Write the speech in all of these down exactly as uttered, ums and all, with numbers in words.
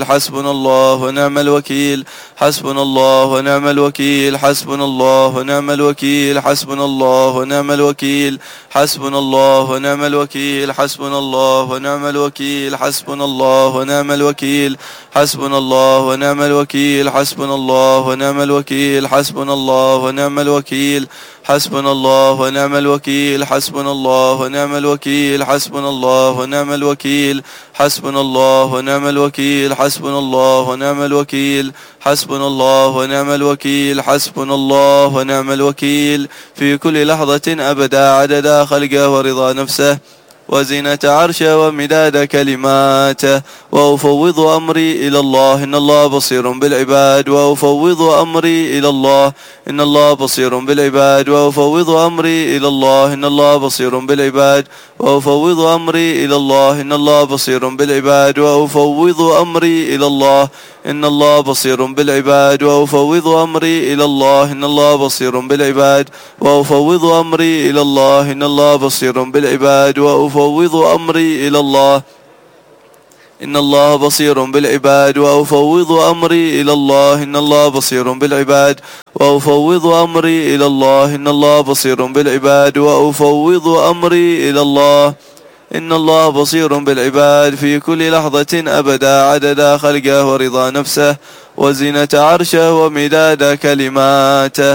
حسبنا الله ونعم الوكيل حسبنا الله ونعم الوكيل حسبنا الله ونعم الوكيل حسبنا الله ونعم الوكيل حسبنا الله ونعم الوكيل حسبنا الله ونعم الوكيل حسبنا الله ونعم الوكيل حسبنا الله ونعم الوكيل حسبنا الله ونعم الوكيل حسبنا الله ونعم الوكيل حسبنا الله ونعم الوكيل حسبنا الله ونعم الوكيل حسبنا الله ونعم الوكيل حسبنا الله ونعم الوكيل حسبنا الله ونعم الوكيل حسبنا الله ونعم الوكيل حسبنا الله ونعم الوكيل في كل لحظة أبدا عدد خلقه ورضا نفسه وزينة عرشه ومداد كلماته وأفوض أمري إلى الله إن الله بصير بالعباد وأفوض أمري إلى الله إن الله بصير بالعباد وأفوض أمري إلى الله إن الله بصير بالعباد وأفوض أمري إلى الله إن الله بصير بالعباد وأفوض أمري إلى الله إن الله بصير بالعباد وأفوض أمري إلى الله إن الله بصير بالعباد وأفوض أمري إلى الله إن الله بصير بالعباد وأفوض أمري إلى الله إن الله بصير بالعباد وأفوض أمري إلى الله إن الله بصير بالعباد وأفوض أمري إلى الله إن الله بصير بالعباد وأفوض أمري إلى الله إن الله بصير بالعباد في كل لحظة أبدا عدد خلقه ورضا نفسه وزينة عرشه ومداد كلماته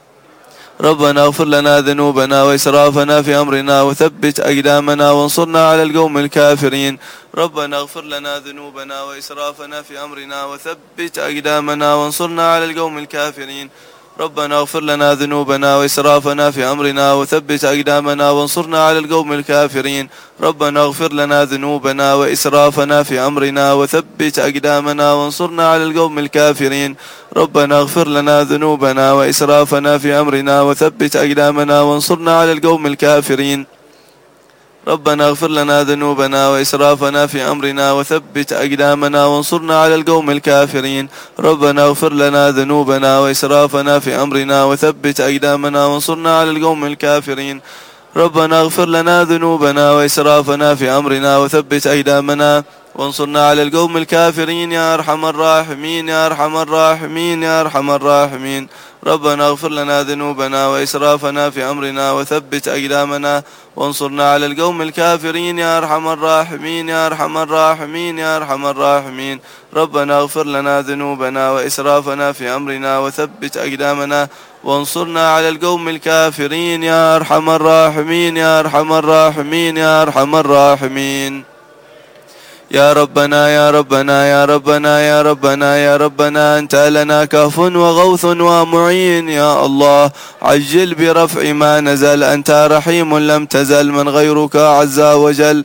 ربنا اغفر لنا ذنوبنا وإسرافنا في أمرنا وثبت أقدامنا وانصرنا على القوم الكافرين ربنا اغفر لنا ذنوبنا وإسرافنا في أمرنا وثبت أقدامنا وانصرنا على القوم الكافرين ربنا اغفر لنا ذنوبنا وإسرافنا في أمرنا وثبت أقدامنا وانصرنا على القوم الكافرين ربنا اغفر لنا ذنوبنا وإسرافنا في أمرنا وثبت أقدامنا وانصرنا على القوم الكافرين ربنا اغفر لنا ذنوبنا وإسرافنا في أمرنا وثبت أقدامنا وانصرنا على القوم الكافرين ربنا اغفر لنا ذنوبنا وإسرافنا في أمرنا وثبت أقدامنا وانصرنا على القوم الكافرين ربنا اغفر لنا ذنوبنا وإسرافنا في أمرنا وثبت أقدامنا وانصرنا على القوم الكافرين ربنا اغفر لنا ذنوبنا وإسرافنا في أمرنا وثبت أقدامنا وانصرنا على القوم الكافرين يا أرحم الراحمين يا أرحم الراحمين يا أرحم الراحمين ربنا اغفر لنا ذنوبنا وإسرافنا في أمرنا وثبت أقدامنا وانصرنا على القوم الكافرين يا أرحم الراحمين يا أرحم الراحمين يا أرحم الراحمين ربنا اغفر لنا ذنوبنا وإسرافنا في أمرنا وثبت أقدامنا وانصرنا على القوم الكافرين يا أرحم الراحمين يا أرحم الراحمين يا أرحم الراحمين يا ربنا يا ربنا يا ربنا يا ربنا يا ربنا أنت لنا كهف وغوث ومعين يا الله عجل برفع ما نزل أنت رحيم لم تزل من غيرك عز وجل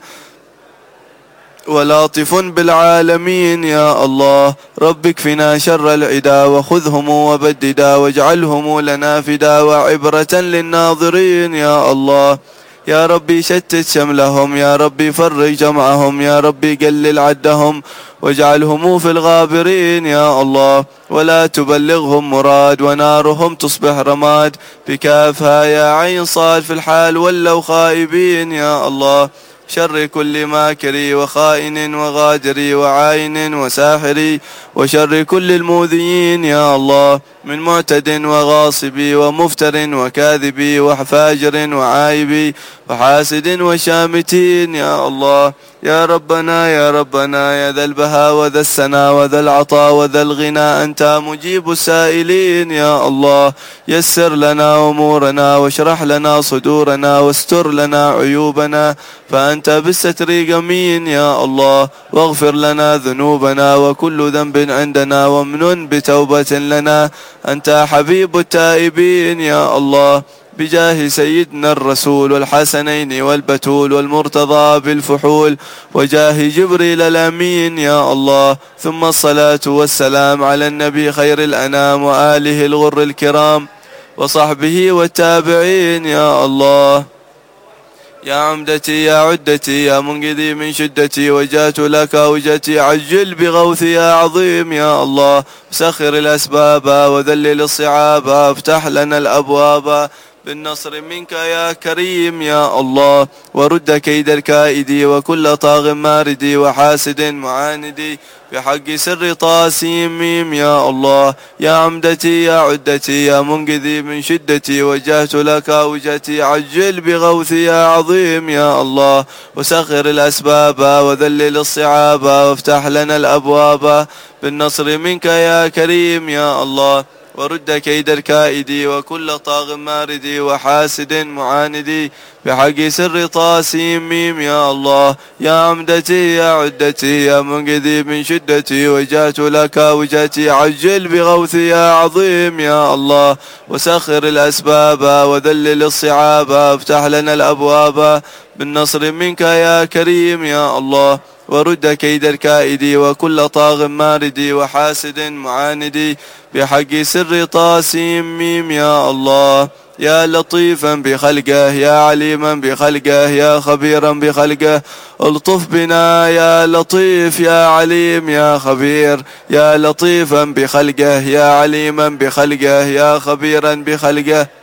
ولطف بالعالمين يا الله رب اكفنا شر العدا وخذهم وبددا واجعلهم لنا فدا وعبرة للناظرين يا الله يا ربي شتت شملهم يا ربي فرج جمعهم يا ربي قلل عدهم واجعلهم في الغابرين يا الله ولا تبلغهم مراد ونارهم تصبح رماد بكافها يا عين صاد في الحال ولوا خائبين يا الله شر كل ماكري وخائن وغادري وعاين وساحري وشر كل المؤذيين يا الله من معتد وغاصبي ومفتر وكاذبي وفاجر وعايبي وحاسد وشامتين يا الله يا ربنا يا ربنا يا ذا البهاء وذا السنا وذا العطاء وذا الغنى أنت مجيب السائلين يا الله يسر لنا أمورنا واشرح لنا صدورنا واستر لنا عيوبنا فأنت بالستر قمين يا الله واغفر لنا ذنوبنا وكل ذنب عندنا وامنن بتوبة لنا أنت حبيب التائبين يا الله بجاه سيدنا الرسول والحسنين والبتول والمرتضى بالفحول وجاه جبريل الأمين يا الله ثم الصلاة والسلام على النبي خير الأنام وآله الغر الكرام وصحبه والتابعين يا الله يا عمدتي يا عدتي يا منقذي من شدتي وجات لك وجتي عجل بغوثي يا عظيم يا الله سخر الأسباب وذلل الصعاب افتح لنا الأبواب بالنصر منك يا كريم يا الله، ورد كيد الكائد وكل طاغ مارد وحاسد معاند، بحق سر طاسيم ميم يا الله. يا عمدتي يا عدتي يا منقذي من شدتي، وجهت لك وجهتي عجل بغوثي يا عظيم يا الله. وسخر الأسباب وذلل الصعاب وافتح لنا الأبواب، بالنصر منك يا كريم يا الله، ورد كيد الكائد وكل طاغ مارد وحاسد معاند، بحق سر طاسيم ميم يا الله. يا عمدتي يا عدتي يا منقذي من شدتي، وجهت لك وجهتي عجل بغوثي يا عظيم يا الله. وسخر الأسباب وذلل الصعاب افتح لنا الأبواب، بالنصر منك يا كريم يا الله، ورد كيد الكائد وكل طاغ مارد وحاسد معاند، بحق سر طاسيم ميم يا الله. يا لطيفا بخلقه يا عليما بخلقه يا خبيرا بخلقه، الطف بنا يا لطيف يا عليم يا خبير. يا لطيفا بخلقه يا عليما بخلقه يا خبيرا بخلقه،